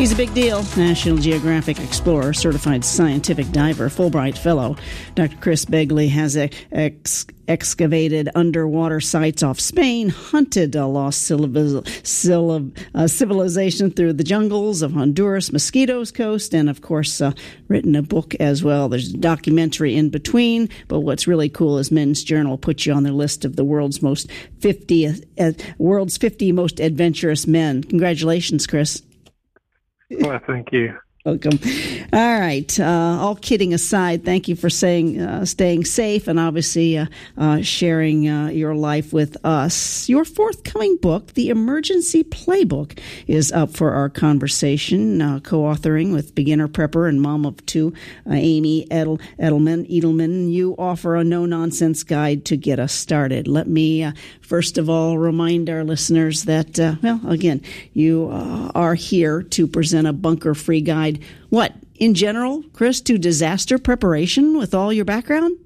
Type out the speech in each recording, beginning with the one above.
He's a big deal. National Geographic Explorer, certified scientific diver, Fulbright Fellow. Dr. Chris Begley has excavated underwater sites off Spain, hunted a lost civilization through the jungles of Honduras, Mosquitoes Coast, and, of course, written a book as well. There's a documentary in between, but what's really cool is Men's Journal puts you on their list of the world's 50 most adventurous men. Congratulations, Chris. Well, thank you. Welcome. All right. All kidding aside, thank you for staying safe and obviously sharing your life with us. Your forthcoming book, The Emergency Playbook, is up for our conversation, co-authoring with beginner prepper and mom of two, Amy Edelman. You offer a no-nonsense guide to get us started. Let me, first of all, remind our listeners that, again, you are here to present a bunker-free guide. What, in general, Chris, to disaster preparation with all your background?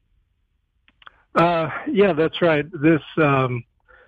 Yeah, that's right. I'm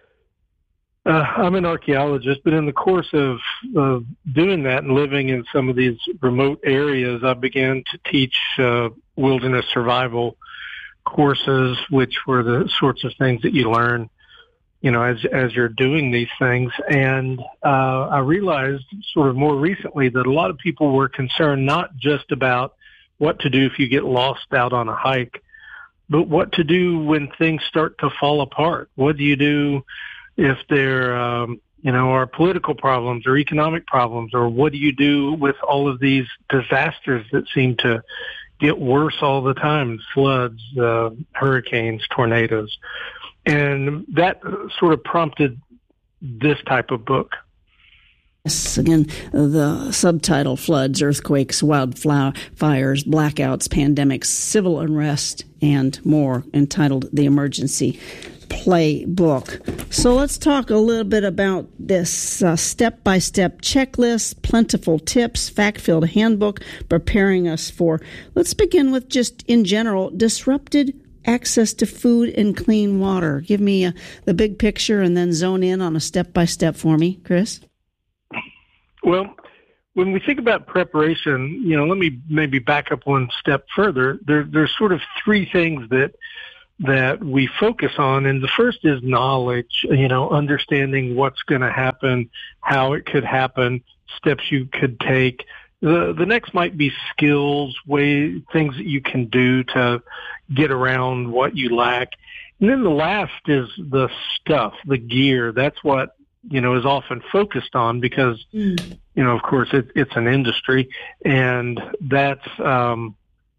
an archaeologist, but in the course of doing that and living in some of these remote areas, I began to teach wilderness survival courses, which were the sorts of things that you learn as you're doing these things. And I realized sort of more recently that a lot of people were concerned not just about what to do if you get lost out on a hike, but what to do when things start to fall apart. What do you do if there are political problems or economic problems, or what do you do with all of these disasters that seem to get worse all the time, floods, hurricanes, tornadoes? And that sort of prompted this type of book. Yes, again, the subtitle: Floods, Earthquakes, Wildfires, Blackouts, Pandemics, Civil Unrest, and More, entitled The Emergency Playbook. So let's talk a little bit about this step-by-step checklist, plentiful tips, fact-filled handbook preparing us for, let's begin with just in general, disrupted access to food and clean water. Give me the big picture and then zone in on a step-by-step for me, Chris. Well, when we think about preparation, let me maybe back up one step further. There's sort of three things that we focus on, and the first is knowledge, understanding what's going to happen, how it could happen, steps you could take. The next might be skills, things that you can do to get around what you lack. And then the last is the stuff, the gear. That's what, is often focused on because, of course, it's an industry. And that's sort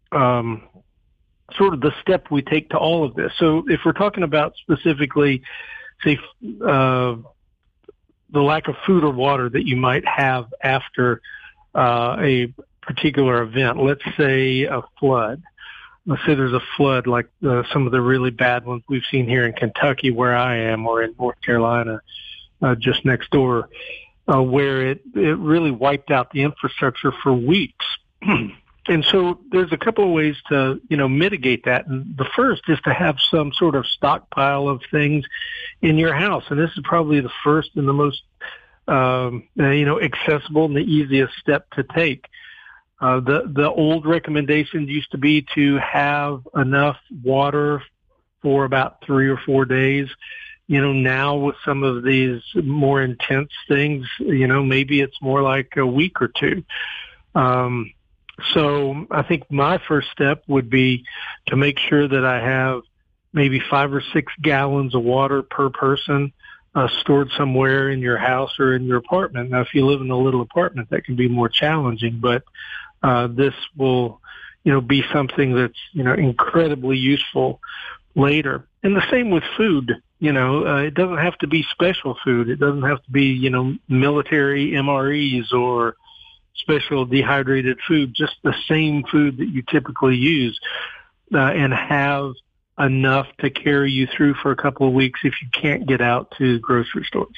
of the step we take to all of this. So if we're talking about specifically, say, the lack of food or water that you might have after a particular event, let's say a flood. Let's say there's a flood like some of the really bad ones we've seen here in Kentucky where I am, or in North Carolina, just next door, where it really wiped out the infrastructure for weeks. And so there's a couple of ways to, mitigate that. And the first is to have some sort of stockpile of things in your house. And this is probably the first and the most accessible and the easiest step to take. The old recommendation used to be to have enough water for about 3 or 4 days. Now with some of these more intense things, maybe it's more like a week or two. So I think my first step would be to make sure that I have maybe 5 or 6 gallons of water per person stored somewhere in your house or in your apartment. Now, if you live in a little apartment, that can be more challenging, but this will, be something that's, incredibly useful later. And the same with food. It doesn't have to be special food. It doesn't have to be, military MREs or special dehydrated food, just the same food that you typically use, and have enough to carry you through for a couple of weeks if you can't get out to grocery stores.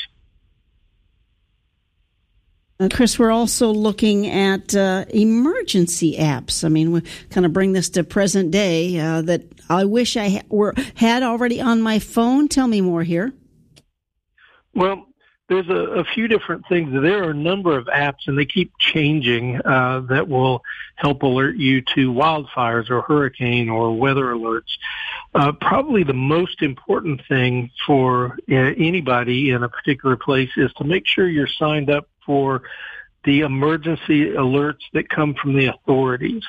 Chris, we're also looking at emergency apps. I mean, we kind of bring this to present day that I wish I had already on my phone. Tell me more here. Well, there's a few different things. There are a number of apps, and they keep changing, that will help alert you to wildfires or hurricane or weather alerts. Probably the most important thing for anybody in a particular place is to make sure you're signed up for the emergency alerts that come from the authorities.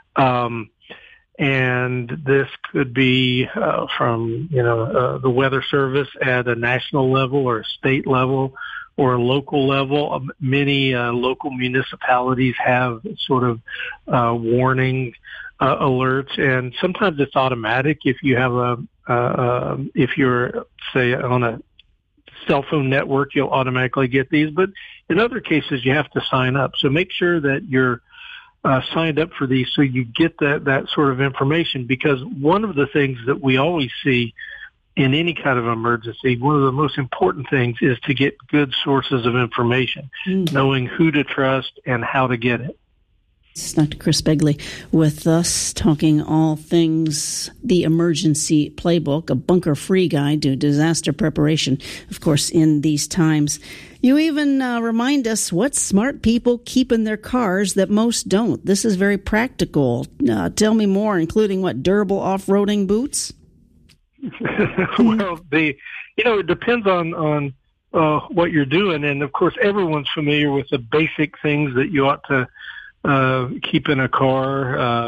And this could be from the Weather Service at a national level or a state level or a local level. Many local municipalities have sort of warning alerts, and sometimes it's automatic. If you have if you're, say, on a cell phone network, you'll automatically get these. But in other cases, you have to sign up. So make sure that you're signed up for these so you get that sort of information, because one of the things that we always see in any kind of emergency, one of the most important things is to get good sources of information, knowing who to trust and how to get it. It's Dr. Chris Begley with us, talking all things the Emergency Playbook, a bunker-free guide to disaster preparation, of course, in these times. You even remind us what smart people keep in their cars that most don't. This is very practical. Tell me more, including what, durable off-roading boots? Well, it depends on what you're doing, and of course, everyone's familiar with the basic things that you ought to keep in a car.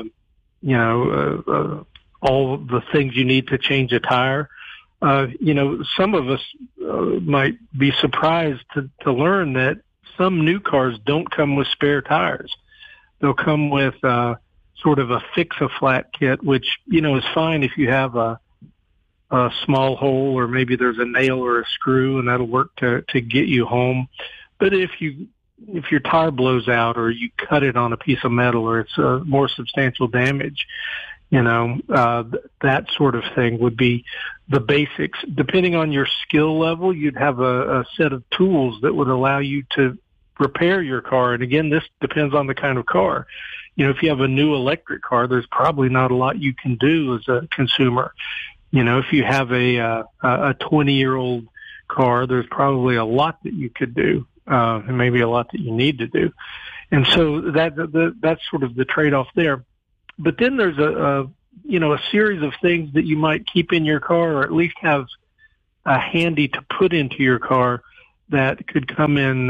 All the things you need to change a tire. Some of us might be surprised to learn that some new cars don't come with spare tires. They'll come with sort of a fix-a-flat kit, which, is fine if you have a small hole or maybe there's a nail or a screw, and that'll work to get you home. But if your tire blows out or you cut it on a piece of metal or it's more substantial damage, that sort of thing would be the basics. Depending on your skill level, you'd have a set of tools that would allow you to repair your car. And again, this depends on the kind of car. If you have a new electric car, there's probably not a lot you can do as a consumer. If you have a 20-year-old car, there's probably a lot that you could do. And maybe a lot that you need to do. And so that's sort of the trade-off there. But then there's a series of things that you might keep in your car, or at least have handy to put into your car, that could come in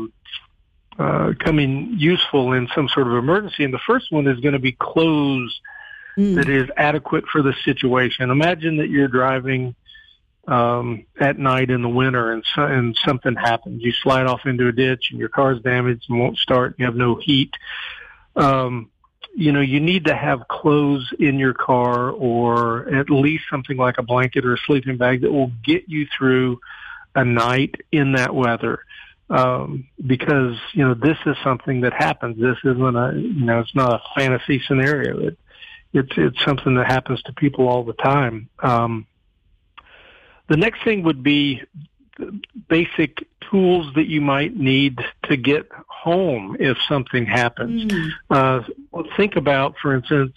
useful in some sort of emergency. And the first one is going to be clothes that is adequate for the situation. Imagine that you're driving at night in the winter and something happens. You slide off into a ditch and your car's damaged and won't start. You have no heat. You need to have clothes in your car, or at least something like a blanket or a sleeping bag that will get you through a night in that weather. Because, this is something that happens. This isn't it's not a fantasy scenario. It's something that happens to people all the time. The next thing would be basic tools that you might need to get home if something happens. Think about, for instance,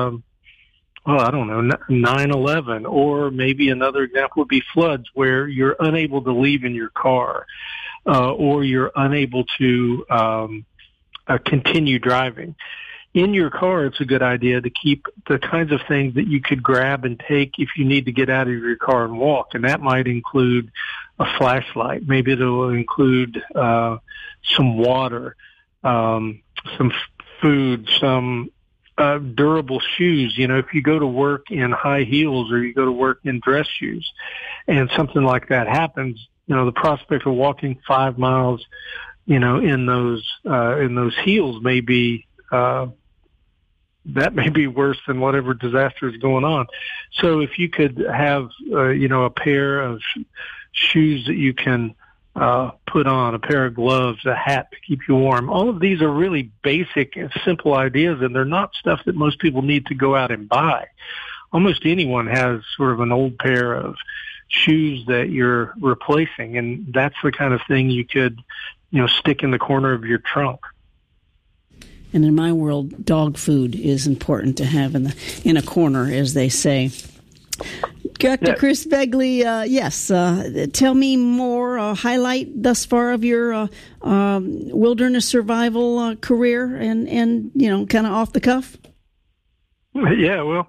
9/11, or maybe another example would be floods, where you're unable to leave in your car, or you're unable to continue driving. In your car, it's a good idea to keep the kinds of things that you could grab and take if you need to get out of your car and walk. And that might include a flashlight. Maybe it'll include some water, some food, some durable shoes. If you go to work in high heels or you go to work in dress shoes and something like that happens, the prospect of walking 5 miles, in those heels may be that may be worse than whatever disaster is going on. So if you could have, a pair of shoes that you can put on, a pair of gloves, a hat to keep you warm. All of these are really basic and simple ideas, and they're not stuff that most people need to go out and buy. Almost anyone has sort of an old pair of shoes that you're replacing, and that's the kind of thing you could, stick in the corner of your trunk. And in my world, dog food is important to have in a corner, as they say. Dr. Chris Begley, yes, tell me more, highlight thus far of your wilderness survival career and kind of off the cuff. Yeah, well,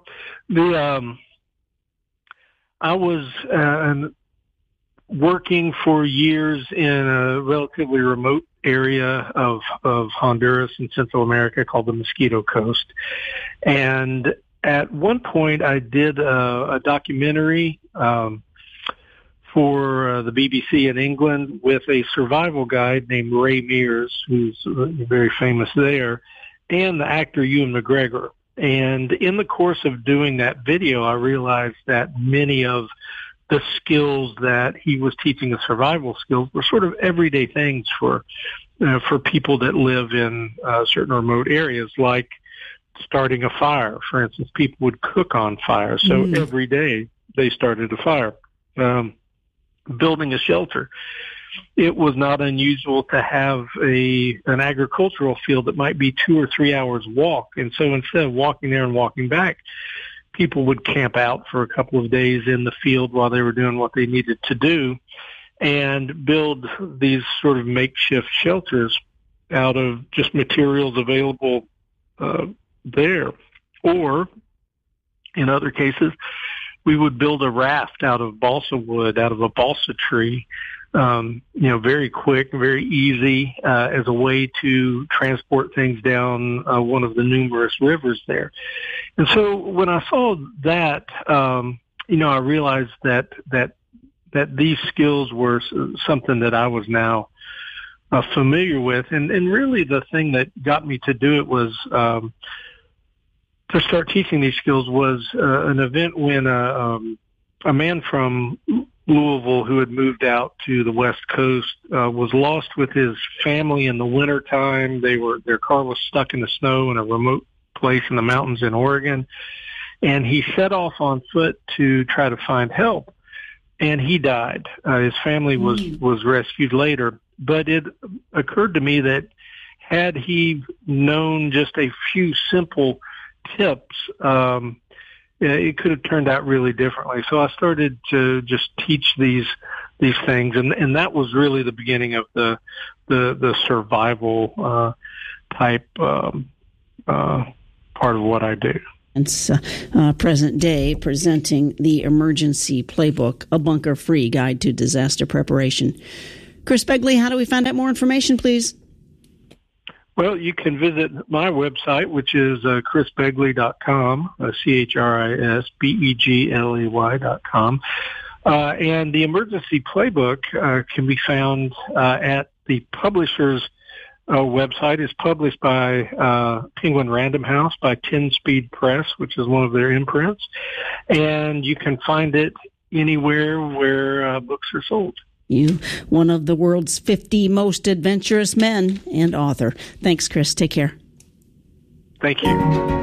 I was working for years in a relatively remote area of Honduras in Central America called the Mosquito Coast. And at one point I did a documentary for the BBC in England with a survival guide named Ray Mears, who's very famous there, and the actor Ewan McGregor. And in the course of doing that video, I realized that many of the skills that he was teaching, the survival skills, were sort of everyday things for people that live in certain remote areas, like starting a fire. For instance, people would cook on fire, so every day they started a fire. Building a shelter. It was not unusual to have an agricultural field that might be 2 or 3 hours walk, and so instead of walking there and walking back, people would camp out for a couple of days in the field while they were doing what they needed to do and build these sort of makeshift shelters out of just materials available there. Or, in other cases, we would build a raft out of balsa wood, out of a balsa tree, very quick, very easy, as a way to transport things down one of the numerous rivers there. And so when I saw that, I realized that these skills were something that I was now familiar with. And really the thing that got me to do it was to start teaching these skills was an event when a man from Louisville who had moved out to the West Coast was lost with his family in the wintertime. Their car was stuck in the snow in a remote place in the mountains in Oregon, and he set off on foot to try to find help, and he died. His family was rescued later, but it occurred to me that had he known just a few simple tips, it could have turned out really differently. So I started to just teach these things, and that was really the beginning of the survival type part of what I do. It's present day, presenting the Emergency Playbook, a bunker-free guide to disaster preparation. Chris Begley, how do we find out more information, please? Well, you can visit my website, which is chrisbegley.com, ChrisBegley.com. And the Emergency Playbook can be found at the publisher's website. Is published by Penguin Random House by 10 Speed Press, which is one of their imprints. And you can find it anywhere where books are sold. You, one of the world's 50 most adventurous men and author. Thanks, Chris. Take care. Thank you.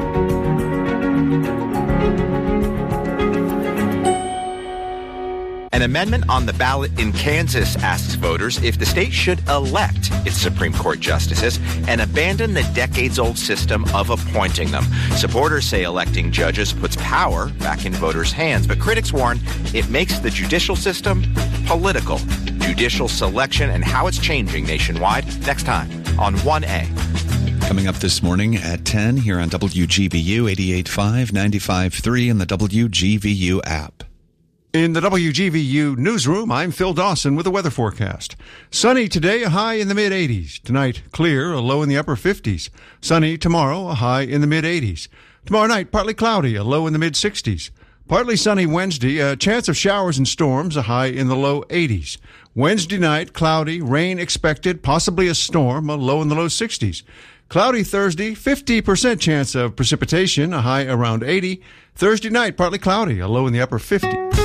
An amendment on the ballot in Kansas asks voters if the state should elect its Supreme Court justices and abandon the decades-old system of appointing them. Supporters say electing judges puts power back in voters' hands, but critics warn it makes the judicial system political. Judicial selection and how it's changing nationwide. Next time on 1A. Coming up this morning at 10 here on WGVU 88.5, 95.3 and the WGVU app. In the WGVU newsroom, I'm Phil Dawson with a weather forecast. Sunny today, a high in the mid-80s. Tonight, clear, a low in the upper 50s. Sunny tomorrow, a high in the mid-80s. Tomorrow night, partly cloudy, a low in the mid-60s. Partly sunny Wednesday, a chance of showers and storms, a high in the low 80s. Wednesday night, cloudy, rain expected, possibly a storm, a low in the low 60s. Cloudy Thursday, 50% chance of precipitation, a high around 80. Thursday night, partly cloudy, a low in the upper 50s.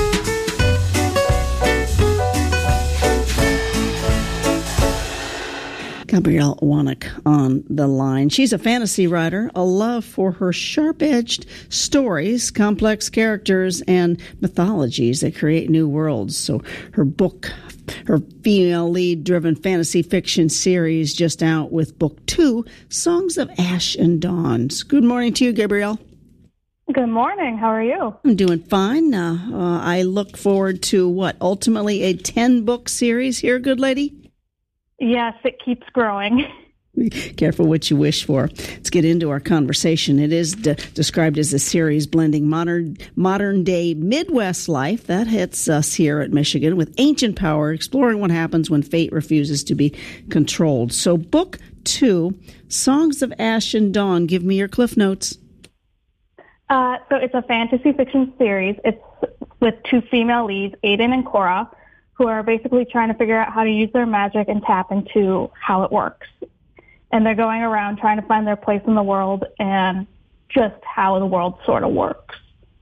Gabrielle Wannock on the line. She's a fantasy writer, a love for her sharp-edged stories, complex characters, and mythologies that create new worlds. So her book, her female lead-driven fantasy fiction series, just out with book 2, Songs of Ash and Dawn. Good morning to you, Gabrielle. Good morning. How are you? I'm doing fine. I look forward to ultimately a 10-book series here, good lady? Yes, it keeps growing. Careful what you wish for. Let's get into our conversation. It is described as a series blending modern-day Midwest life that hits us here at Michigan with ancient power, exploring what happens when fate refuses to be controlled. So Book 2, Songs of Ash and Dawn. Give me your Cliff Notes. So it's a fantasy fiction series. It's with two female leads, Aiden and Cora, who are basically trying to figure out how to use their magic and tap into how it works. And they're going around trying to find their place in the world and just how the world sort of works.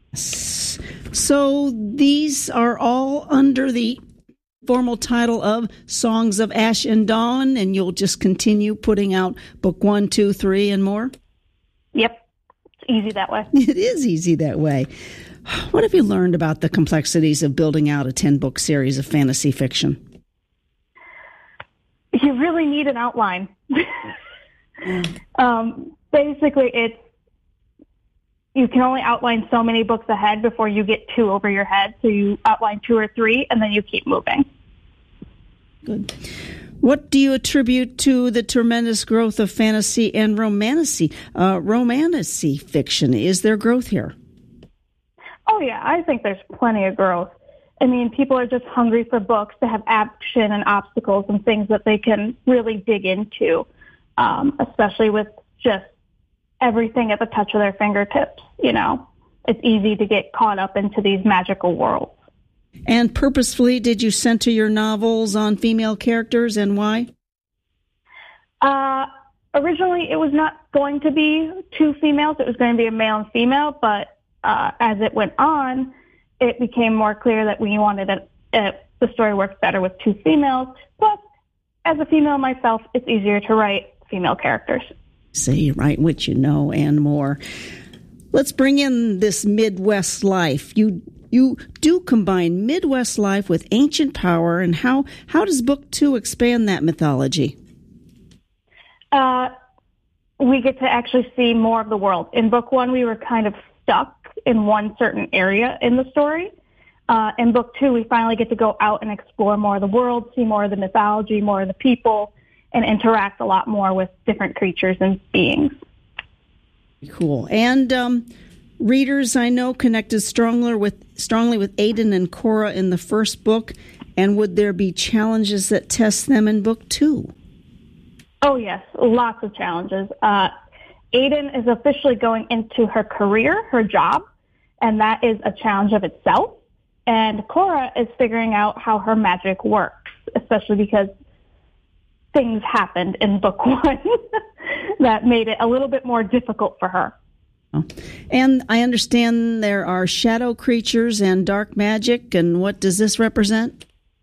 So these are all under the formal title of Songs of Ash and Dawn, and you'll just continue putting out book 1, 2, 3, and more? Yep. Easy that way. It is easy that way. What have you learned about the complexities of building out a 10-book series of fantasy fiction? You really need an outline. Basically, you can only outline so many books ahead before you get 2 over your head. So you outline 2 or 3, and then you keep moving. Good. What do you attribute to the tremendous growth of fantasy and romantasy fiction? Is there growth here? Oh, yeah. I think there's plenty of growth. I mean, people are just hungry for books that have action and obstacles and things that they can really dig into, especially with just everything at the touch of their fingertips. You know, it's easy to get caught up into these magical worlds. And purposefully, did you center your novels on female characters, and why? Originally, it was not going to be 2 females. It was going to be a male and female, but as it went on, it became more clear that we wanted the story works better with 2 females. Plus, as a female myself, it's easier to write female characters. So you write what you know and more. Let's bring in this Midwest life. You do combine Midwest life with ancient power, and how does Book 2 expand that mythology? We get to actually see more of the world. In Book 1, we were kind of stuck in one certain area in the story. In Book 2, we finally get to go out and explore more of the world, see more of the mythology, more of the people, and interact a lot more with different creatures and beings. Cool. And readers, I know, connected strongly with Aiden and Cora in the first book. And would there be challenges that test them in Book 2? Oh, yes. Lots of challenges. Aiden is officially going into her career, her job, and that is a challenge of itself. And Cora is figuring out how her magic works, especially because things happened in Book 1 that made it a little bit more difficult for her. And I understand there are shadow creatures and dark magic, and what does this represent?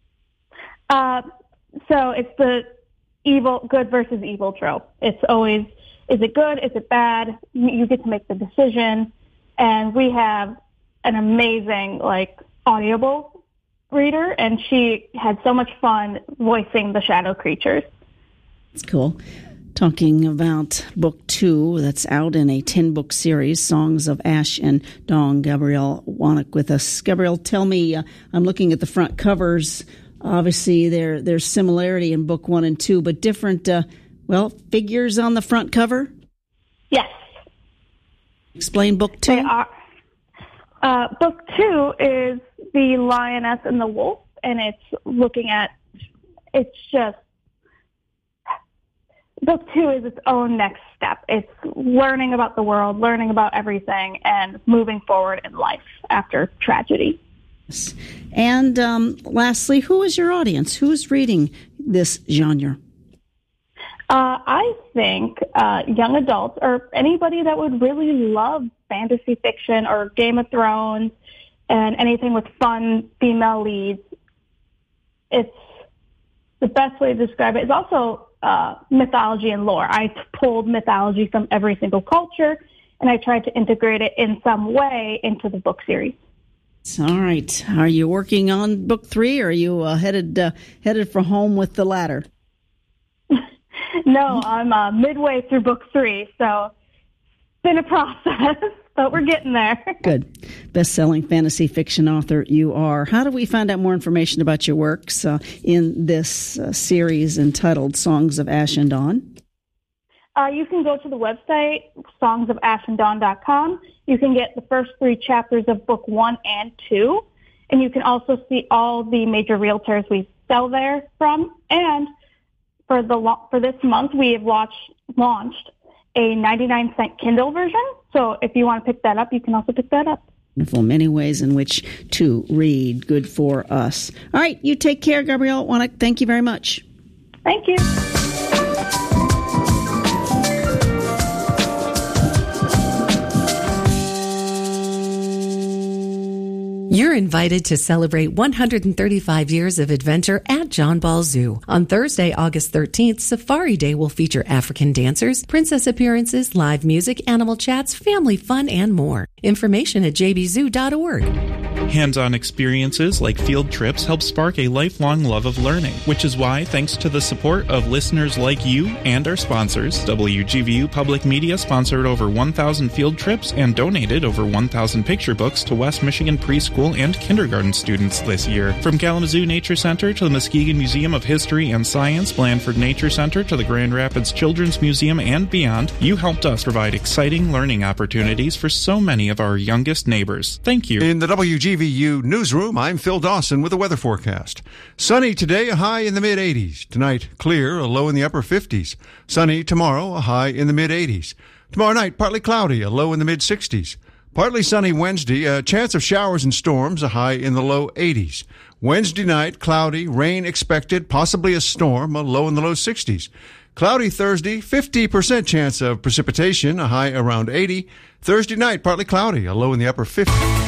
So it's the good versus evil trope. It's always, is it good? Is it bad? You get to make the decision. And we have an amazing, Audible reader, and she had so much fun voicing the shadow creatures. That's cool. Talking about Book 2, that's out in a 10-book series, Songs of Ash and Dawn. Gabrielle Wanick with us. Gabrielle, tell me, I'm looking at the front covers. Obviously, there's similarity in Book 1 and 2, but different, figures on the front cover? Yes. Explain Book 2. They are. Book 2 is the lioness and the wolf, and Book 2 is its own next step. It's learning about the world, learning about everything, and moving forward in life after tragedy. Yes. And lastly, who is your audience? Who's reading this genre? I think young adults or anybody that would really love fantasy fiction or Game of Thrones and anything with fun female leads. It's the best way to describe it. It's also mythology and lore. I pulled mythology from every single culture, and I tried to integrate it in some way into the book series. All right. Are you working on Book 3, or are you headed for home with the latter? No, I'm midway through Book 3, so it's been a process. but we're getting there. Good. Best-selling fantasy fiction author you are. How do we find out more information about your works in this series entitled Songs of Ash and Dawn? You can go to the website, songsofashanddawn.com. You can get the first 3 chapters of book 1 and 2, and you can also see all the major realtors we sell there from. And for this month, we have launched a 99-cent Kindle version. So if you want to pick that up, you can also pick that up. Wonderful. Many ways in which to read. Good for us. All right. You take care, Gabrielle. Want to thank you very much. Thank you. You're invited to celebrate 135 years of adventure at John Ball Zoo. On Thursday, August 13th, Safari Day will feature African dancers, princess appearances, live music, animal chats, family fun, and more. Information at jbzoo.org. Hands-on experiences like field trips help spark a lifelong love of learning, which is why, thanks to the support of listeners like you and our sponsors, WGVU Public Media sponsored over 1,000 field trips and donated over 1,000 picture books to West Michigan preschool and kindergarten students this year. From Kalamazoo Nature Center to the Muskegon Museum of History and Science, Blandford Nature Center to the Grand Rapids Children's Museum and beyond, you helped us provide exciting learning opportunities for so many of our youngest neighbors. Thank you. In the WGVU newsroom, I'm Phil Dawson with the weather forecast. Sunny today, a high in the mid-80s. Tonight, clear, a low in the upper 50s. Sunny tomorrow, a high in the mid-80s. Tomorrow night, partly cloudy, a low in the mid-60s. Partly sunny Wednesday, a chance of showers and storms, a high in the low 80s. Wednesday night, cloudy, rain expected, possibly a storm, a low in the low 60s. Cloudy Thursday, 50% chance of precipitation, a high around 80. Thursday night, partly cloudy, a low in the upper 50s.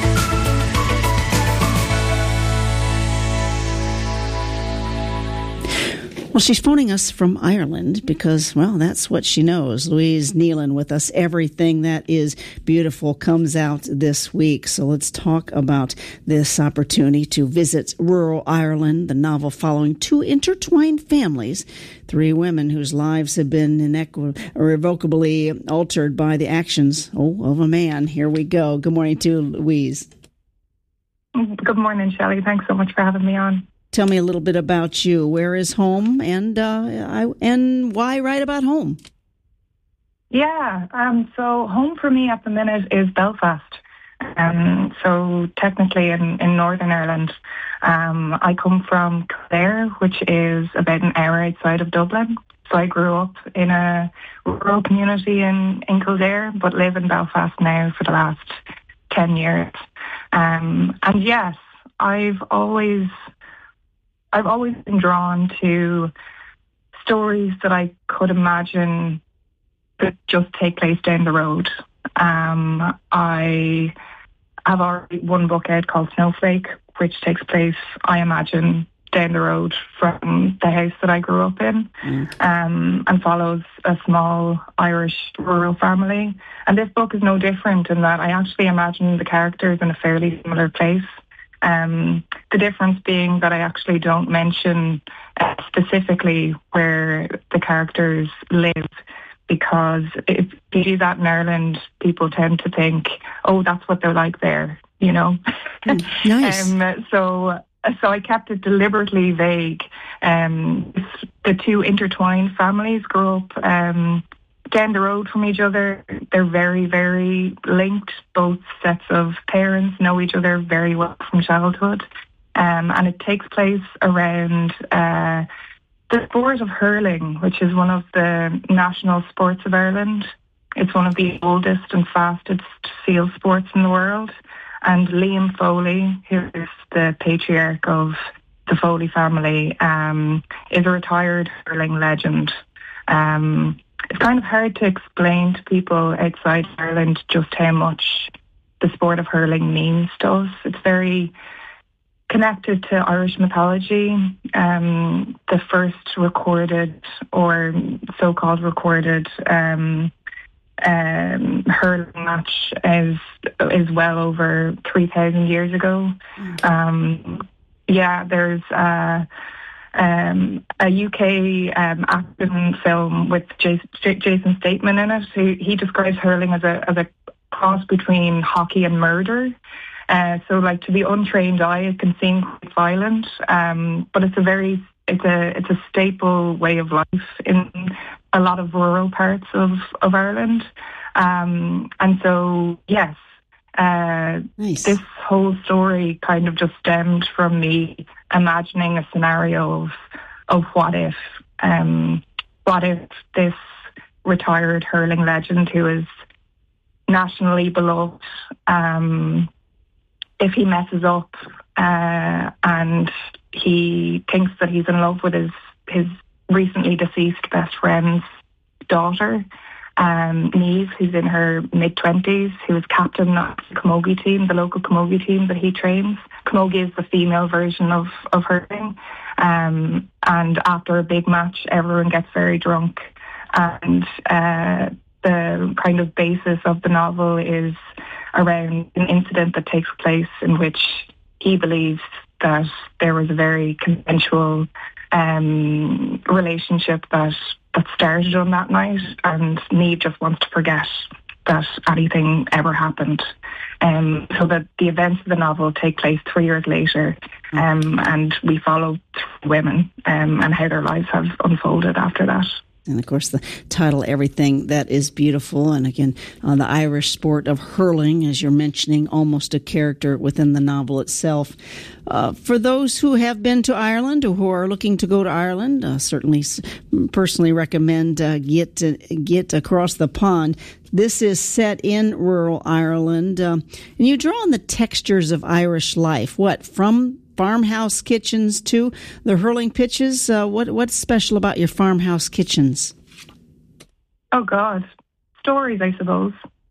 Well, she's phoning us from Ireland because, well, that's what she knows. Louise Nealon with us. Everything that is beautiful comes out this week. So let's talk about this opportunity to visit rural Ireland, the novel following 2 intertwined families, 3 women whose lives have been irrevocably altered by the actions of a man. Here we go. Good morning to Louise. Good morning, Shelley. Thanks so much for having me on. Tell me a little bit about you. Where is home, and why write about home? Yeah, so home for me at the minute is Belfast. So technically in Northern Ireland. I come from Kildare, which is about an hour outside of Dublin. So I grew up in a rural community in Kildare, but live in Belfast now for the last 10 years. And yes, I've always been drawn to stories that I could imagine could just take place down the road. I have already one book out called Snowflake, which takes place, I imagine, down the road from the house that I grew up in, and follows a small Irish rural family. And this book is no different in that I actually imagine the characters in a fairly similar place. The difference being that I actually don't mention specifically where the characters live, because if you do that in Ireland, people tend to think, oh, that's what they're like there, you know. Nice. So I kept it deliberately vague. The 2 intertwined families grew up down the road from each other. They're very, very linked. Both sets of parents know each other very well from childhood. And it takes place around the sport of hurling, which is one of the national sports of Ireland. It's one of the oldest and fastest field sports in the world. And Liam Foley, who is the patriarch of the Foley family, is a retired hurling legend. It's kind of hard to explain to people outside Ireland just how much the sport of hurling means to us. It's very connected to Irish mythology. The first recorded or so-called recorded hurling match is well over 3,000 years ago. There's a UK action film with Jason Statham in it. He describes hurling as a cross between hockey and murder. So, like, to the untrained eye, it can seem quite violent, but it's a staple way of life in a lot of rural parts of Ireland. And so, yes, nice. This whole story kind of just stemmed from me imagining a scenario of what if this retired hurling legend who is nationally beloved, if he messes up and he thinks that he's in love with his recently deceased best friend's daughter, Niamh, who's in her mid-20s, who is captain of the camogie team, the local camogie team that he trains. Camogie is the female version of hurling. And after a big match, everyone gets very drunk. And the kind of basis of the novel is around an incident that takes place in which he believes that there was a very consensual relationship that started on that night, and Niamh just wants to forget that anything ever happened. So that the events of the novel take place 3 years later, and we follow women and how their lives have unfolded after that. And, of course, the title, Everything That Is Beautiful. And, again, the Irish sport of hurling, as you're mentioning, almost a character within the novel itself. For those who have been to Ireland or who are looking to go to Ireland, certainly personally recommend get across the pond. This is set in rural Ireland. And you draw on the textures of Irish life. What, from farmhouse kitchens to the hurling pitches? What's special about your farmhouse kitchens? Oh, God. Stories, I suppose.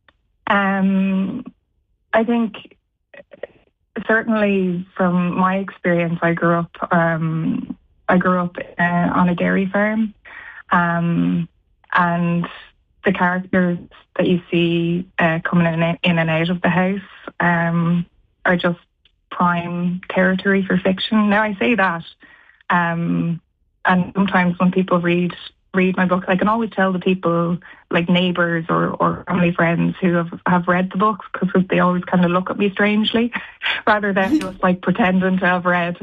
I think certainly from my experience, I grew up on a dairy farm, and the characters that you see coming in and out of the house are just prime territory for fiction. Now, I say that, and sometimes when people read my book, I can always tell the people, like neighbours or family friends who have read the book, because they always kind of look at me strangely, rather than just like pretending to have read.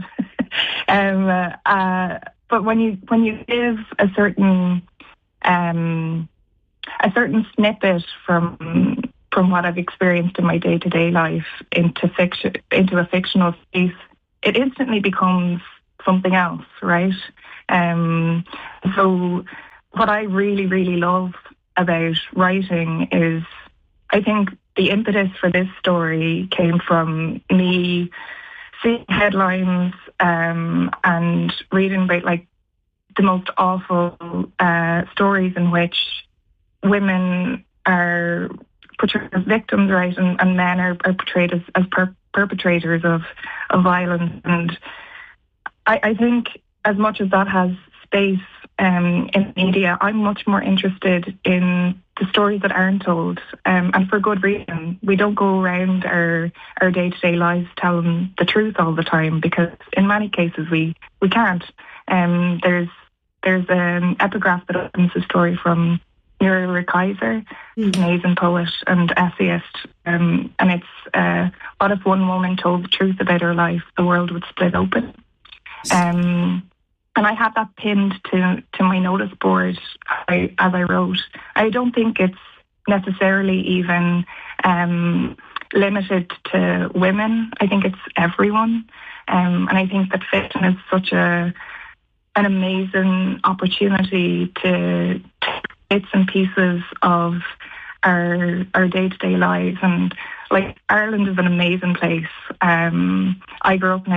But when you give a certain snippet from what I've experienced in my day-to-day life into a fictional space, it instantly becomes something else, right? So what I really, really love about writing is, I think the impetus for this story came from me seeing headlines and reading about like the most awful stories in which women are portrayed as victims, right, and men are portrayed as perpetrators of violence. And I think as much as that has space in media, I'm much more interested in the stories that aren't told, and for good reason. We don't go around our day-to-day lives telling the truth all the time, because in many cases we can't. There's an epigraph that opens the story from Muriel Rukeyser, an amazing poet and essayist, and it's what if one woman told the truth about her life, the world would split open. And I had that pinned to my notice board as I wrote. I don't think it's necessarily even limited to women. I think it's everyone, and I think that fiction is such an amazing opportunity to take bits and pieces of our day-to-day lives. And like, Ireland is an amazing place. I grew up in a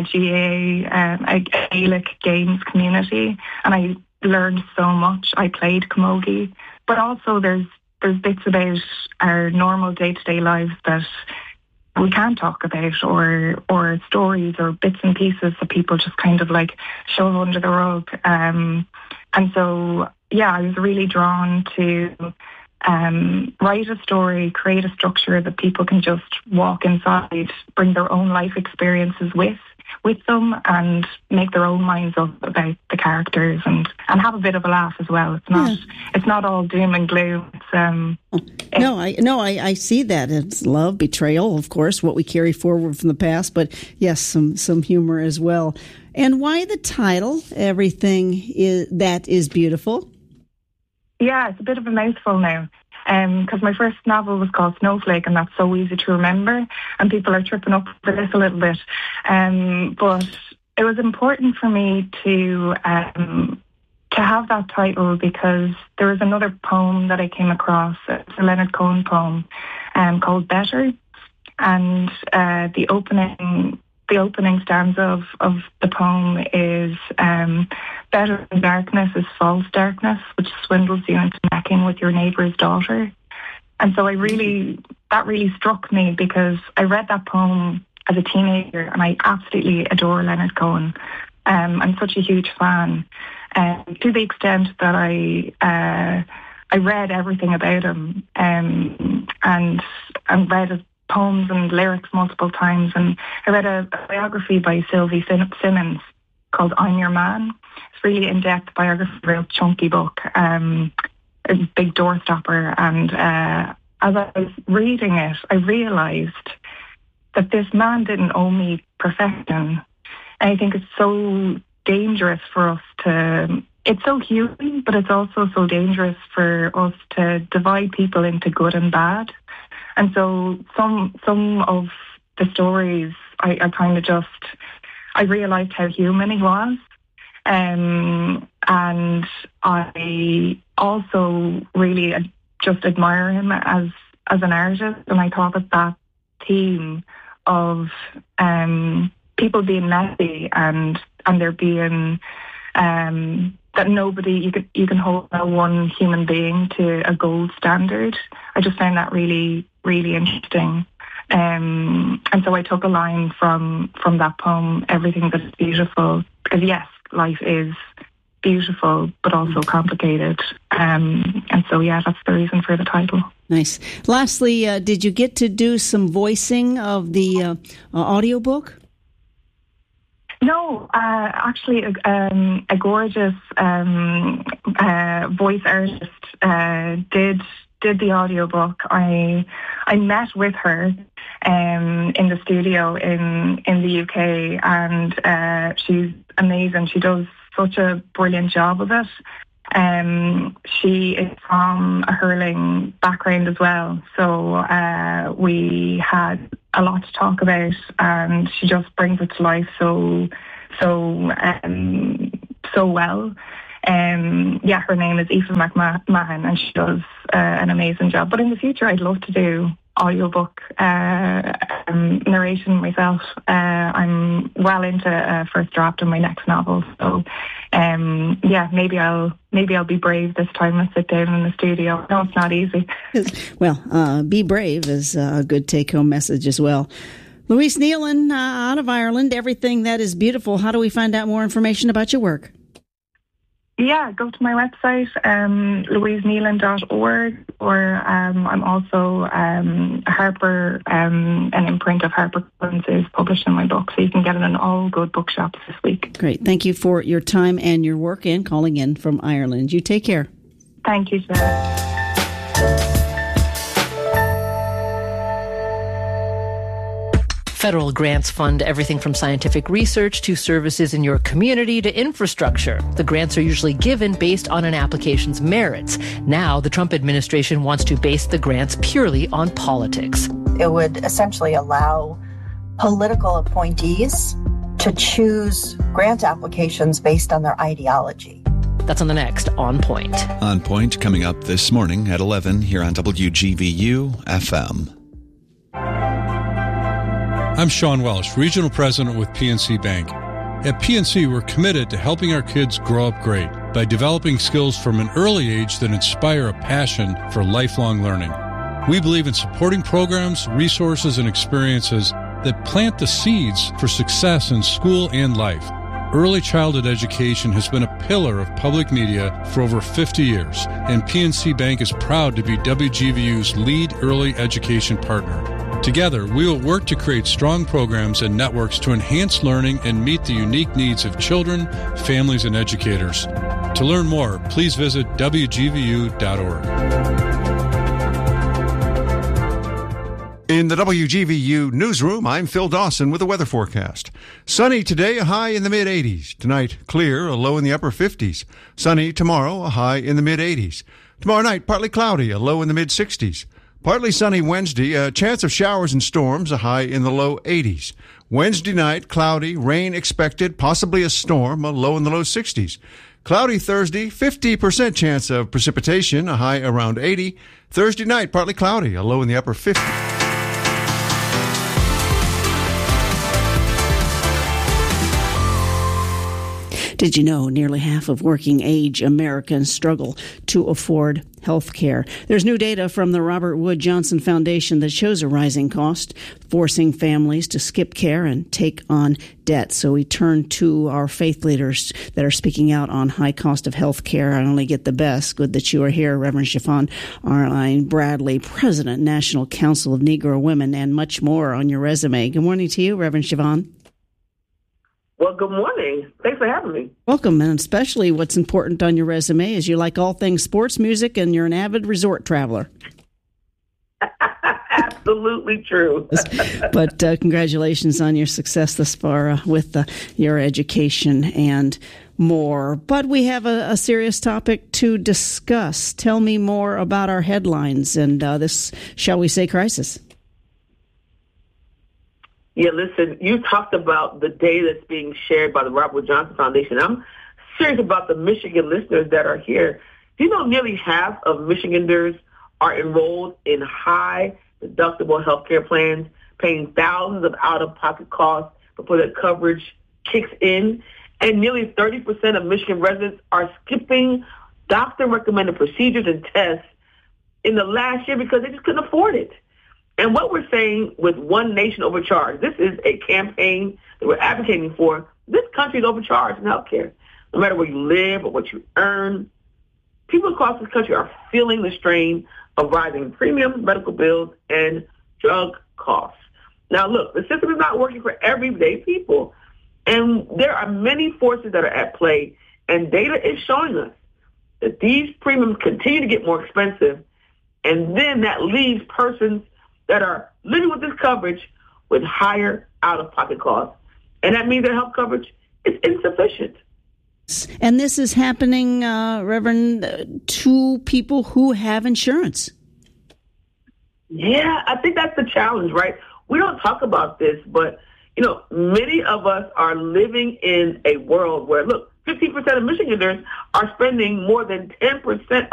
Gaelic games community, and I learned so much. I played camogie, but also there's bits about our normal day-to-day lives that we can't talk about, or stories or bits and pieces that people just kind of like shove under the rug. And so, yeah, I was really drawn to write a story, create a structure that people can just walk inside, bring their own life experiences with them, and make their own minds up about the characters, and have a bit of a laugh as well. It's not all doom and gloom. I see that. It's love, betrayal, of course, what we carry forward from the past, but yes, some humor as well. And why the title, Everything That Is Beautiful? Yeah, it's a bit of a mouthful now. Because my first novel was called Snowflake, and that's so easy to remember, and people are tripping up for this a little bit. But it was important for me to have that title because there was another poem that I came across. It's a Leonard Cohen poem called Better, and the opening stanza of the poem is better than darkness is false darkness, which swindles you into necking with your neighbour's daughter. And so that really struck me because I read that poem as a teenager and I absolutely adore Leonard Cohen. I'm such a huge fan, to the extent that I read everything about him and read his poems and lyrics multiple times. And I read a biography by Sylvie Simmons called I'm Your Man. It's a really in-depth biography, real chunky book, a big doorstopper. And as I was reading it, I realised that this man didn't owe me perfection. And I think it's so dangerous for us it's so human, but it's also so dangerous for us to divide people into good and bad. And so some of the stories, I kind of just, I realised how human he was. And I also really just admire him as an artist. And I thought that theme of people being messy and there being that nobody, you can hold no one human being to a gold standard. I just found that really, really interesting. And so I took a line from that poem, Everything That Is Beautiful, because yes, life is beautiful, but also complicated. And so, yeah, that's the reason for the title. Nice. Lastly, did you get to do some voicing of the audiobook? No, actually, a gorgeous voice artist did the audiobook. I met with her in the studio in the UK, and she's amazing. She does such a brilliant job of it. She is from a hurling background as well, so we had a lot to talk about, and she just brings it to life so well. Yeah, her name is Aoife McMahon, and she does an amazing job. But in the future, I'd love to do audiobook narration myself. I'm well into a first draft of my next novel, so yeah, maybe I'll be brave this time and sit down in the studio. No, it's not easy. Well, be brave is a good take-home message as well. Louise Nealon, out of Ireland, Everything That Is Beautiful. How do we find out more information about your work? Yeah, go to my website, louisenealon.org, or I'm also Harper, an imprint of HarperCollins is publishing my book, so you can get it in all good bookshops this week. Great. Thank you for your time and your work and calling in from Ireland. You take care. Thank you, Sarah. Federal grants fund everything from scientific research to services in your community to infrastructure. The grants are usually given based on an application's merits. Now, the Trump administration wants to base the grants purely on politics. It would essentially allow political appointees to choose grant applications based on their ideology. That's on the next On Point. On Point coming up this morning at 11 here on WGVU FM. I'm Sean Welsh, Regional President with PNC Bank. At PNC, we're committed to helping our kids grow up great by developing skills from an early age that inspire a passion for lifelong learning. We believe in supporting programs, resources, and experiences that plant the seeds for success in school and life. Early childhood education has been a pillar of public media for over 50 years, and PNC Bank is proud to be WGVU's lead early education partner. Together, we will work to create strong programs and networks to enhance learning and meet the unique needs of children, families, and educators. To learn more, please visit WGVU.org. In the WGVU newsroom, I'm Phil Dawson with a weather forecast. Sunny today, a high in the mid-80s. Tonight, clear, a low in the upper 50s. Sunny tomorrow, a high in the mid-80s. Tomorrow night, partly cloudy, a low in the mid-60s. Partly sunny Wednesday, a chance of showers and storms, a high in the low 80s. Wednesday night, cloudy, rain expected, possibly a storm, a low in the low 60s. Cloudy Thursday, 50% chance of precipitation, a high around 80. Thursday night, partly cloudy, a low in the upper 50s. Did you know nearly half of working-age Americans struggle to afford health care? There's new data from the Robert Wood Johnson Foundation that shows a rising cost, forcing families to skip care and take on debt. So we turn to our faith leaders that are speaking out on high cost of health care. I only get the best. Good that you are here, Reverend Chiffon Arline Bradley, President, National Council of Negro Women, and much more on your resume. Good morning to you, Reverend Chiffon. Well, good morning. Thanks for having me. Welcome, and especially what's important on your resume is you like all things sports, music, and you're an avid resort traveler. Absolutely true. But congratulations on your success thus far with your education and more. But we have a serious topic to discuss. Tell me more about our headlines and this, shall we say, crisis. Yeah, listen, you talked about the data that's being shared by the Robert Wood Johnson Foundation. I'm serious about the Michigan listeners that are here. Do you know nearly half of Michiganders are enrolled in high deductible health care plans, paying thousands of out-of-pocket costs before the coverage kicks in? And nearly 30% of Michigan residents are skipping doctor-recommended procedures and tests in the last year because they just couldn't afford it. And what we're saying with One Nation Overcharged, this is a campaign that we're advocating for. This country is overcharged in healthcare. No matter where you live or what you earn, people across this country are feeling the strain of rising premiums, medical bills, and drug costs. Now, look, the system is not working for everyday people. And there are many forces that are at play, and data is showing us that these premiums continue to get more expensive, and then that leaves persons that are living with this coverage with higher out-of-pocket costs. And that means their health coverage is insufficient. And this is happening, Reverend, to people who have insurance. Yeah, I think that's the challenge, right? We don't talk about this, but, many of us are living in a world where, look, 15% of Michiganders are spending more than 10%